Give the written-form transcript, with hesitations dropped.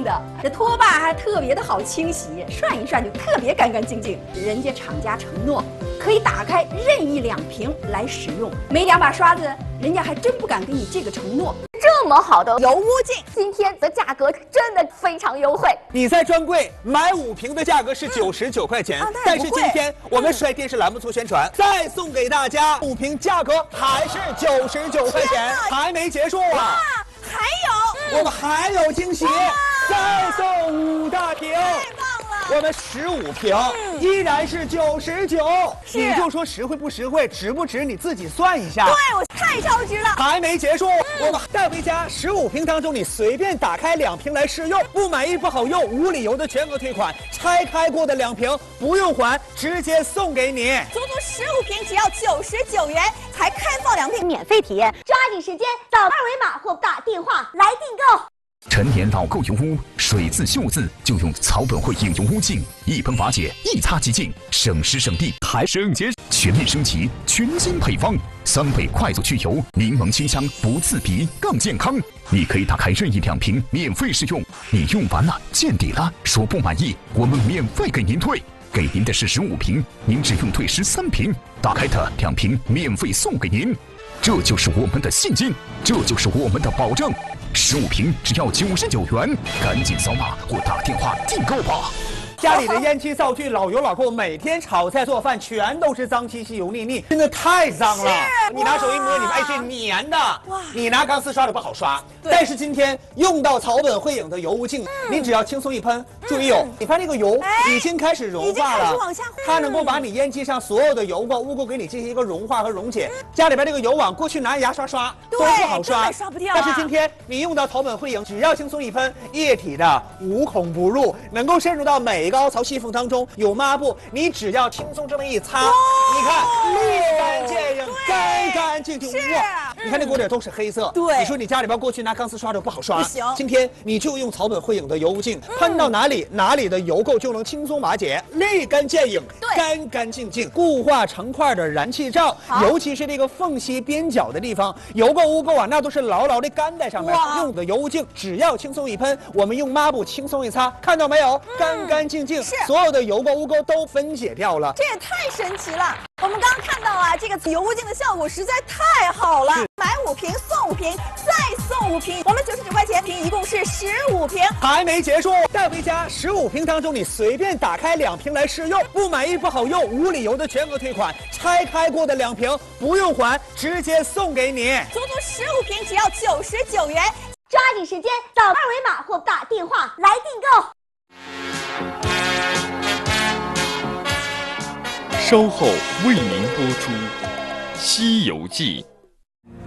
的，这拖把还特别的好清洗，涮一涮就特别干干净净。人家厂家承诺可以打开任意2瓶来使用，没2把刷子，人家还真不敢给你这个承诺。 这么好的油污净，今天的价格真的非常优惠。 你在专柜买5瓶的价格是99块钱，但是今天我们甩电视栏目做宣传，再送给大家5瓶，价格还是99块钱，还没结束啊！ 还有， 我们还有惊喜，再送5大瓶。我们15瓶依然是99，你就说实惠不实惠，值不值你自己算一下。 对，我太超值了。 还没结束，我们带回家15瓶当中，你随便打开2瓶来试用，不满意不好用，无理由的全额退款，拆开过的2瓶不用还，直接送给你。 足足15瓶只要99元，才开放2瓶免费体验， 抓紧时间扫2维码或打电话来订购。 陈年老垢油污，水渍锈渍就用草本汇影油污净，一喷瓦解，一擦即净，省时省力还省钱。全面升级，全新配方，3倍快速去油，柠檬清香，不刺鼻，更健康。你可以打开任意2瓶免费试用，你用完了见底了，说不满意，我们免费给您退。给您的是15瓶，您只用退13瓶，打开的2瓶免费送给您。这就是我们的信心，这就是我们的保证。15瓶只要99元，赶紧扫码或打电话订购吧。 家里的烟气灶具老油老垢，每天炒菜做饭全都是脏兮兮油腻腻，真的太脏了。你拿手一摸，你们是粘的。哇！你拿钢丝刷的不好刷。但是今天用到草本汇影的油污净，你只要轻松一喷，注意哦，你看那个油已经开始融化了，它能够把你烟机上所有的油垢污垢给你进行一个融化和溶解。家里边这个油网过去拿牙刷刷都不好刷， 刷不掉。 但是今天你用到草本汇影，只要轻松一喷，液体的无孔不入，能够渗入到每一个凹槽细缝当中。有抹布，你只要轻松这么一擦，你看立竿见影，干干净净。哇，你看那锅底都是黑色。对，你说你家里边过去拿钢丝刷的不好刷，不行。今天你就用草本汇影的油污净，喷到哪里的油垢就能轻松瓦解，立竿见影，干干净净。固化成块的燃气罩，尤其是这个缝隙边角的地方，油垢污垢啊，那都是牢牢的干在上面。用的油污净，只要轻松一喷，我们用抹布轻松一擦，看到没有？干干净净，所有的油垢污垢都分解掉了。 这也太神奇了！我们刚刚看到啊，这个油污净的效果实在太好了。买5瓶送5瓶，再送5瓶，我们99块钱瓶，一共是15瓶。 还没结束，带回家15瓶当中，你随便打开2瓶来试用，不满意不好用，无理由的全额退款，拆开过的2瓶不用还，直接送给你。 足足15瓶只要99元， 抓紧时间扫2维码或打电话来订购。 稍后为您播出《西游记》。